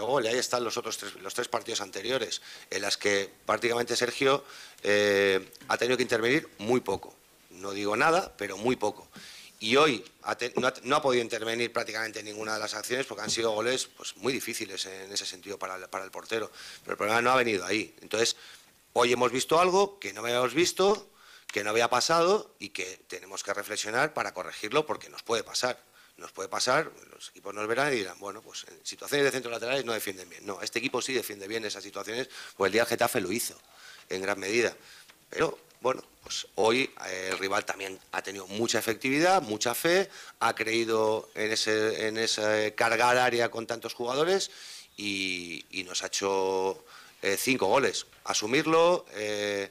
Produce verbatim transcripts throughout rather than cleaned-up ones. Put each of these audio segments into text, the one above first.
metido gol. Y ahí están los otros tres, los tres partidos anteriores, en las que prácticamente Sergio eh, ha tenido que intervenir muy poco. No digo nada, pero muy poco. Y hoy ha te, no, ha, no ha podido intervenir prácticamente en ninguna de las acciones porque han sido goles pues, muy difíciles en ese sentido para el, para el portero. Pero el problema no ha venido ahí. Entonces, hoy hemos visto algo que no habíamos visto, que no había pasado y que tenemos que reflexionar para corregirlo porque nos puede pasar. Nos puede pasar, los equipos nos verán y dirán, bueno, pues en situaciones de centros laterales no defienden bien. No, este equipo sí defiende bien esas situaciones, pues el día del Getafe lo hizo, en gran medida. Pero, bueno, pues hoy eh, el rival también ha tenido mucha efectividad, mucha fe, ha creído en ese, en ese cargar área con tantos jugadores y, y nos ha hecho eh, cinco goles. Asumirlo... Eh,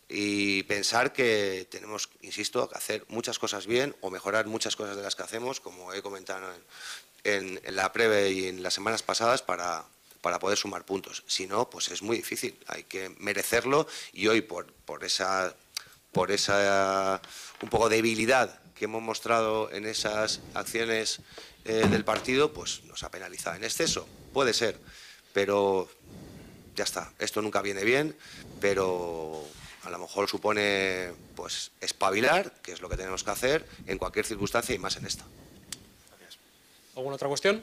y pensar que tenemos, insisto, que hacer muchas cosas bien o mejorar muchas cosas de las que hacemos, como he comentado en, en, en la previa y en las semanas pasadas, para, para poder sumar puntos. Si no, pues es muy difícil, hay que merecerlo y hoy por, por esa, por esa un poco debilidad que hemos mostrado en esas acciones eh, del partido, pues nos ha penalizado en exceso. Puede ser, pero ya está, esto nunca viene bien, pero... a lo mejor supone pues espabilar, que es lo que tenemos que hacer en cualquier circunstancia y más en esta. Gracias. ¿Alguna otra cuestión?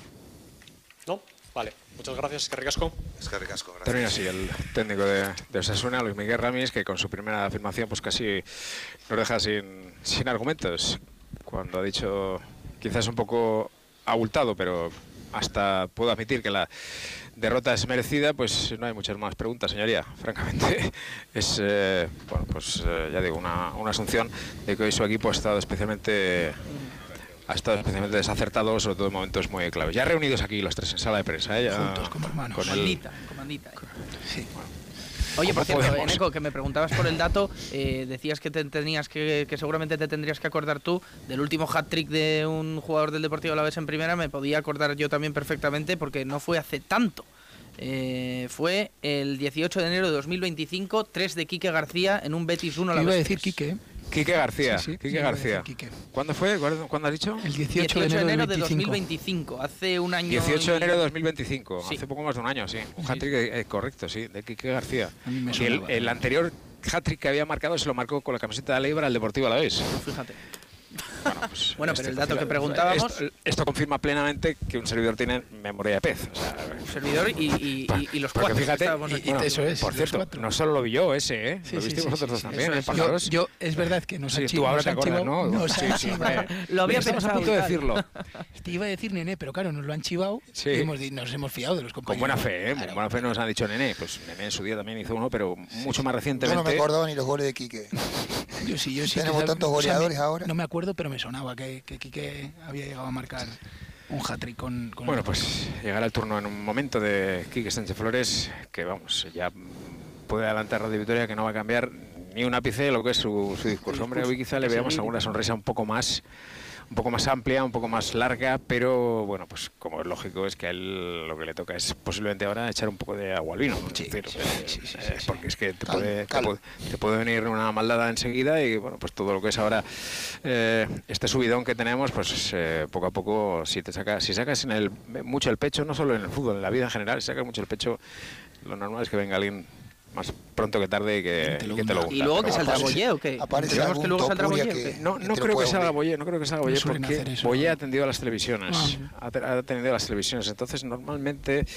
¿No? Vale, muchas gracias, es que ricasco. Es que ricasco, gracias. Termina así el técnico de, de Osasuna, Luis Miguel Ramis, que con su primera afirmación pues casi nos deja sin, sin argumentos. Cuando ha dicho, quizás un poco abultado, pero hasta puedo admitir que la derrota es merecida, pues no hay muchas más preguntas, señoría. Francamente, es, eh, bueno, pues eh, ya digo, una, una asunción de que hoy su equipo ha estado especialmente ha estado especialmente desacertado, sobre todo en momentos muy claves. Ya reunidos aquí los tres en sala de prensa, ¿eh? Ya, juntos como hermanos. Con comandita, el... comandita. Sí. Bueno. Oye, por cierto, podemos? Eneco, que me preguntabas por el dato, eh, decías que te tenías que, que seguramente te tendrías que acordar tú del último hat-trick de un jugador del Deportivo Alavés en primera. Me podía acordar yo también perfectamente porque no fue hace tanto. Eh, fue el dieciocho de enero de dos mil veinticinco, tres de Quique García en un Betis uno. Iba a decir Quique, ¿eh? Quique García, sí, sí, Quique sí, García. Quique. ¿Cuándo fue? ¿Cuándo has dicho? El dieciocho de enero de dos mil veinticinco, hace un año. dieciocho de enero de dos mil veinticinco, sí. Hace poco más de un año, sí. Un Sí. hat-trick eh, correcto, sí, de Quique García. A mí me Y el, sonaba. el anterior hat-trick que había marcado se lo marcó con la camiseta de Leibar al Deportivo Alavés. Fíjate. Bueno, pues, Bueno, este pero el dato confirma- que preguntábamos... Esto, esto confirma plenamente que un servidor tiene memoria de pez. O sea, Un servidor y, y, y, y los porque cuatro. fíjate, estábamos y- aquí. bueno, eso es, por los cierto, cuatro. no solo lo vi yo ese, ¿eh? Sí, lo sí, visteis sí, vosotros sí, dos sí, también, eso ¿eh, es. Yo, pájaros? yo, es verdad que nos Sí, han tú chivado. ahora nos te han acuerdas, chivado, ¿no? nos Sí, han sí, chivado. hombre. Lo había Estamos pensado a punto de y tal. decirlo. Te iba a decir Nené, pero claro, nos lo han chivado Sí. y hemos, di- nos hemos fiado de los Con compañeros. buena fe, ¿eh? Claro. Con buena fe nos han dicho Nené. Pues Nené en su día también hizo uno, pero mucho más Yo recientemente. no me acordaba ni los goles de Quique. Yo sí, yo sí. Tenemos que- tantos o sea, goleadores me- ahora. No me acuerdo, pero me sonaba que, que Quique había llegado a marcar un hat-trick con, con Bueno, el- pues llegará el turno en un momento de Quique Sánchez Flores, que vamos, ya puede adelantar Radio Vitoria que no va a cambiar ni un ápice de lo que es su, su discurso. Hombre, hoy quizá le veamos alguna sonrisa un poco más un poco más amplia, un poco más larga, pero bueno, pues como es lógico, es que a él lo que le toca es posiblemente ahora echar un poco de agua al vino, ¿no? Sí, Es decir, sí, eh, sí, sí, eh, sí, porque es que te Calma, puede, te, calma. puede, te puede venir una maldada enseguida y bueno, pues todo lo que es ahora eh, este subidón que tenemos, pues eh, poco a poco, si te sacas, si sacas en el, mucho el pecho, no solo en el fútbol, en la vida en general, si sacas mucho el pecho, lo normal es que venga alguien más pronto que tarde y que, Te lo y que te lo hunda. gusta. Y luego que Pero saldrá aparece- Boye o qué. aparece ¿Creemos algún que luego saldrá topuria Boye o que- qué? No, que no te lo creo que puede salga hundir. Boye, no creo que salga Boye No suelen porque hacer eso. Boye ha atendido a las televisiones, Ah. ha, te- ha atendido a las televisiones, entonces normalmente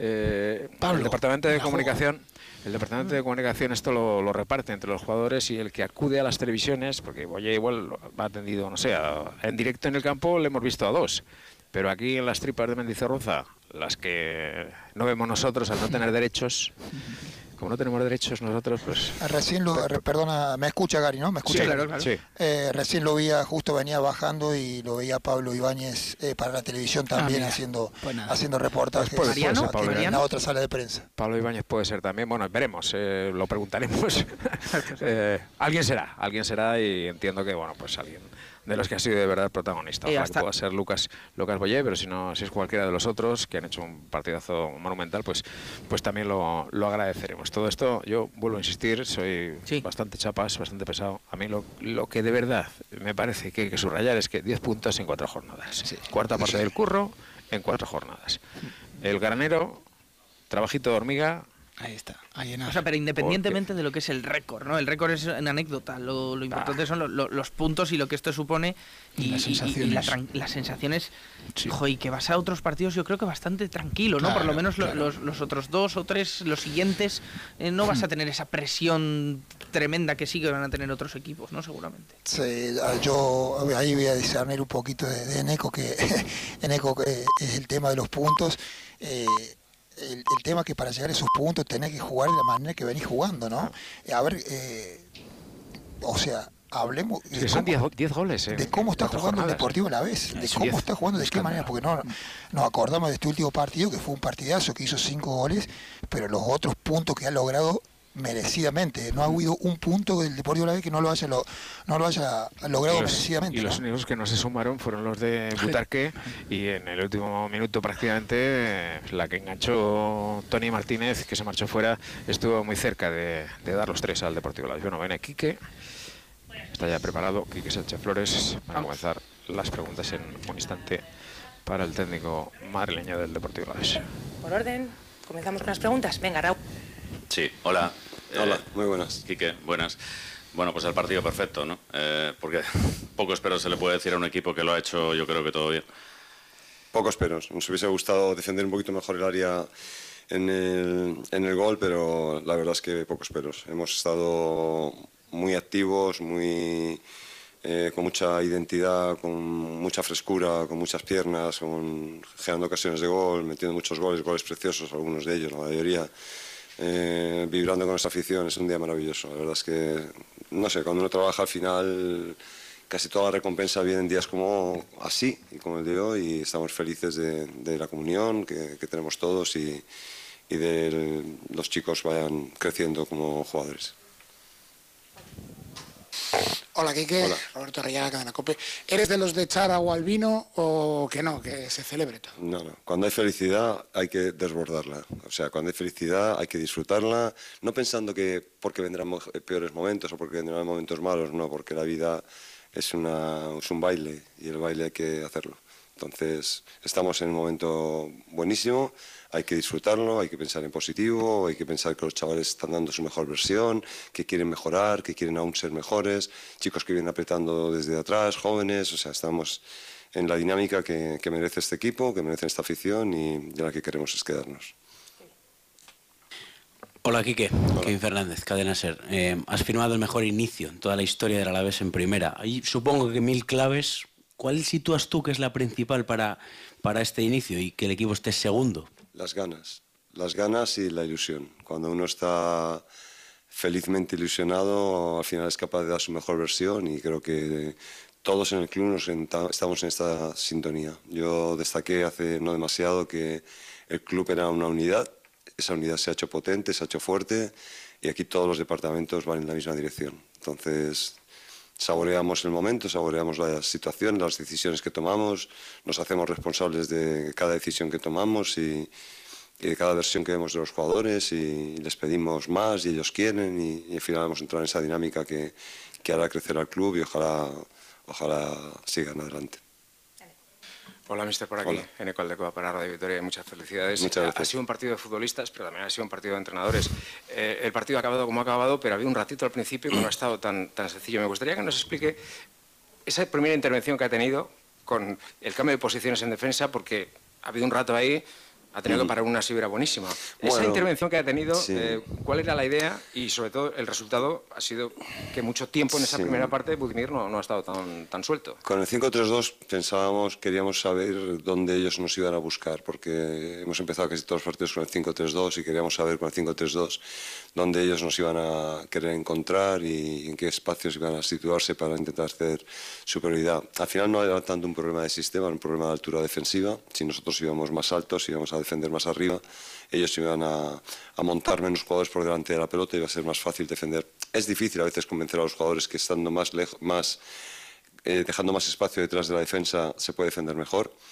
eh, Pablo, el departamento de la juego. comunicación, el departamento de comunicación esto lo, lo reparte entre los jugadores y el que acude a las televisiones, porque Boye igual lo ha atendido, no sé, a- en directo en el campo le hemos visto a dos, pero aquí en las tripas de Mendizorroza, las que no vemos nosotros al no tener derechos. Como no tenemos derechos nosotros, pues... Ah, Recién lo, re- perdona, me escucha Gary, ¿no? ¿Me escucha? Sí, claro, claro. sí. Eh, recién lo veía, justo venía bajando y lo veía Pablo Ibáñez eh, para la televisión también mira, haciendo pues nada. haciendo reportajes. Pues puede- puede ser Aquí Pablo en Ibáñez. la otra sala de prensa. Pablo Ibáñez puede ser también, bueno, veremos, eh, lo preguntaremos. Eh, alguien será, alguien será y entiendo que, bueno, pues alguien de los que ha sido de verdad protagonista. Eh, Ojalá hasta- que pueda ser Lucas, Lucas Boyé, pero si no, si es cualquiera de los otros que han hecho un partidazo monumental, pues, pues también lo, lo agradeceremos. Todo esto, yo vuelvo a insistir, soy Sí. bastante chapas, bastante pesado. A mí lo, lo que de verdad me parece que hay que subrayar es que diez puntos en cuatro jornadas. Cuarta parte del curro en cuatro jornadas. el granero, trabajito de hormiga. Ahí está, a llenar. O sea, pero independientemente de lo que es el récord, ¿no? El récord es una anécdota, lo, lo importante ah. son lo, lo, los puntos y lo que esto supone y, y las sensaciones. Y, y la las sensaciones, sí. jo, y que vas a otros partidos yo creo que bastante tranquilo, ¿no? Claro, Por lo menos claro. los, los otros dos o tres, los siguientes, eh, no vas a tener esa presión tremenda que sí que van a tener otros equipos, ¿no? Seguramente. Sí, yo ahí voy a discernir un poquito de, de Eneco, que Eneco eh, es el tema de los puntos. Eh, El, el tema que para llegar a esos puntos tenés que jugar de la manera que venís jugando, ¿no? A ver, eh, o sea, hablemos de, sí, cómo, diez goles, eh, de cómo está jugando jornadas. el Deportivo a la vez, de cómo diez. Está jugando, de qué manera, porque no nos acordamos de este último partido, que fue un partidazo, que hizo cinco goles, pero los otros puntos que ha logrado merecidamente, no ha habido un punto del Deportivo a la vez que no lo haya, lo, no lo haya logrado y los, merecidamente. Y ¿no? los únicos que no se sumaron fueron los de Butarque, y en el último minuto prácticamente la que enganchó Tony Martínez, que se marchó fuera, estuvo muy cerca de, de dar los tres al Deportivo Alavés. Bueno, viene Quique, está ya preparado, Quique Sánchez Flores, para comenzar las preguntas en un instante para el técnico madrileño del Deportivo Alavés. Por orden, comenzamos con las preguntas. Venga, Raúl. Sí, hola. Hola, eh, muy buenas. Quique, buenas. Bueno, pues el partido perfecto, ¿no? Eh, porque poco espero se le puede decir a un equipo que lo ha hecho, yo creo que todo bien. Poco espero. Nos hubiese gustado defender un poquito mejor el área en el, en el gol, pero la verdad es que poco espero. Hemos estado muy activos, muy eh, con mucha identidad, con mucha frescura, con muchas piernas, con, generando ocasiones de gol, metiendo muchos goles, goles preciosos, algunos de ellos, la mayoría. Eh, vibrando con nuestra afición, es un día maravilloso. La verdad es que, no sé, cuando uno trabaja al final, casi toda la recompensa viene en días como así, y como el de hoy, y estamos felices de, de la comunión que, que tenemos todos y, y de los chicos vayan creciendo como jugadores. Hola, Quique. Hola. Roberto Reyana, Cadena COPE. ¿Eres de los de echar agua al vino o que no, que se celebre todo? No, no. Cuando hay felicidad hay que desbordarla. O sea, cuando hay felicidad hay que disfrutarla, no pensando que porque vendrán peores momentos o porque vendrán momentos malos, no, porque la vida es, una, es un baile y el baile hay que hacerlo. Entonces, estamos en un momento buenísimo, hay que disfrutarlo, hay que pensar en positivo, hay que pensar que los chavales están dando su mejor versión, que quieren mejorar, que quieren aún ser mejores, chicos que vienen apretando desde atrás, jóvenes, o sea, estamos en la dinámica que, que merece este equipo, que merece esta afición y de la que queremos es quedarnos. Hola, Quique. Hola. Kevin Fernández, Cadena SER. Eh, has firmado el mejor inicio en toda la historia del Alavés en primera. Hay, supongo que mil claves. ¿Cuál sitúas tú que es la principal para, para este inicio y que el equipo esté segundo? Las ganas, las ganas y la ilusión. Cuando uno está felizmente ilusionado, al final es capaz de dar su mejor versión y creo que todos en el club nos estamos en esta sintonía. Yo destaqué hace no demasiado que el club era una unidad, esa unidad se ha hecho potente, se ha hecho fuerte y aquí todos los departamentos van en la misma dirección. Entonces, saboreamos el momento, saboreamos la situación, las decisiones que tomamos, nos hacemos responsables de cada decisión que tomamos y, y de cada versión que vemos de los jugadores y les pedimos más y ellos quieren y, y al final vamos a entrar en esa dinámica que, que hará crecer al club y ojalá, ojalá sigan adelante. Hola, mister, por aquí. Eneco Aldecoa para Radio Vitoria. Muchas felicidades. Muchas gracias. Ha sido un partido de futbolistas, pero también ha sido un partido de entrenadores. Eh, el partido ha acabado como ha acabado, pero había un ratito al principio que no ha estado tan, tan sencillo. Me gustaría que nos explique esa primera intervención que ha tenido con el cambio de posiciones en defensa, porque ha habido un rato ahí, ha tenido que parar una sibra buenísima. Bueno, esa intervención que ha tenido, sí. eh, ¿cuál era la idea? Y sobre todo el resultado ha sido que mucho tiempo en esa Sí. primera parte Budimir no, no ha estado tan, tan suelto. Con el cinco tres dos pensábamos, queríamos saber dónde ellos nos iban a buscar, porque hemos empezado casi todos los partidos con el cinco tres dos y queríamos saber con el cinco tres dos dónde ellos nos iban a querer encontrar y en qué espacios iban a situarse para intentar hacer superioridad. Al final no era tanto un problema de sistema, era un problema de altura defensiva. Si nosotros íbamos más altos, íbamos a defender más arriba, ellos iban a, a montar menos jugadores por delante de la pelota y iba a ser más fácil defender. Es difícil a veces convencer a los jugadores que estando más lejos, más, eh, dejando más espacio detrás de la defensa se puede defender mejor,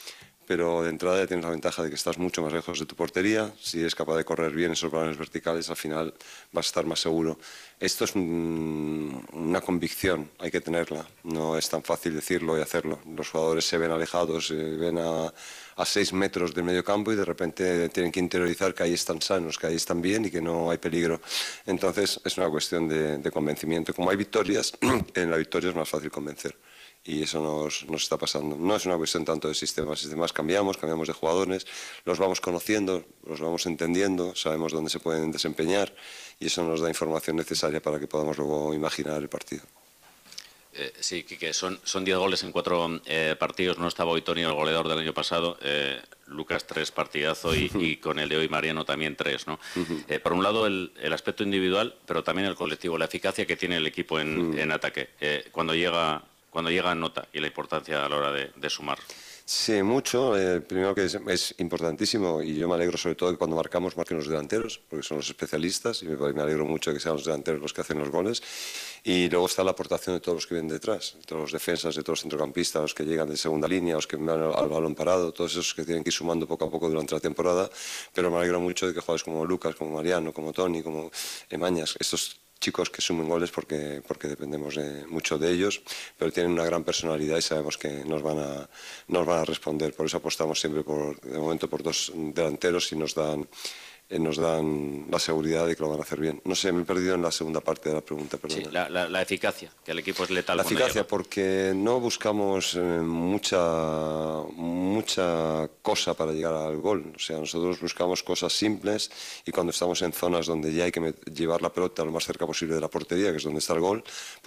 pero de entrada ya tienes la ventaja de que estás mucho más lejos de tu portería. Si eres capaz de correr bien esos balones verticales, al final vas a estar más seguro. Esto es un, una convicción, hay que tenerla. No es tan fácil decirlo y hacerlo. Los jugadores se ven alejados, se ven a, a seis metros del medio campo y de repente tienen que interiorizar que ahí están sanos, que ahí están bien y que no hay peligro. Entonces es una cuestión de, de convencimiento. Como hay victorias, en la victoria es más fácil convencer. Y eso nos, nos está pasando. No es una cuestión tanto de sistemas, sistemas cambiamos, cambiamos de jugadores, los vamos conociendo, los vamos entendiendo, sabemos dónde se pueden desempeñar y eso nos da información necesaria para que podamos luego imaginar el partido. Eh, sí, Quique, son, son diez goles en cuatro eh, partidos, no estaba hoy Toni, el goleador del año pasado, eh, Lucas tres, partidazo, y, y con el de hoy Mariano también tres, ¿no? Eh, por un lado el, el aspecto individual, pero también el colectivo, la eficacia que tiene el equipo en, en ataque, eh, cuando llega... cuando llega nota y la importancia a la hora de, de sumar. Sí, mucho. Eh, primero que es, es importantísimo y yo me alegro sobre todo que cuando marcamos marquen los delanteros, porque son los especialistas y me, me alegro mucho de que sean los delanteros los que hacen los goles. Y luego está la aportación de todos los que vienen detrás, de todos los defensas, de todos los centrocampistas, los que llegan de segunda línea, los que van al, al balón parado, todos esos que tienen que ir sumando poco a poco durante la temporada. Pero me alegro mucho de que jugadores como Lucas, como Mariano, como Toni, como Emañas, estos chicos que sumen goles porque, porque dependemos de, mucho de ellos, pero tienen una gran personalidad y sabemos que nos van, a, nos van a responder. Por eso apostamos siempre, por, de momento, por dos delanteros y nos dan, eh, nos dan la seguridad de que lo van a hacer bien. No sé, me he perdido en la segunda parte de la pregunta. Perdona. Sí, la, la, la eficacia, que el equipo es letal. La eficacia, llega. porque no buscamos eh, mucha, mucha cosa para llegar al gol. O sea, nosotros buscamos cosas simples y cuando estamos en zonas donde ya hay que llevar la pelota lo más cerca posible de la portería, que es donde está el gol, pues